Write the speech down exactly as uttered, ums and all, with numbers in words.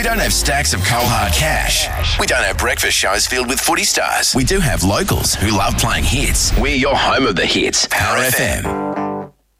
don't have stacks of cold hard cash. We don't have breakfast shows filled with footy stars. We do have locals who love playing hits. We're your home of the hits. Power F M.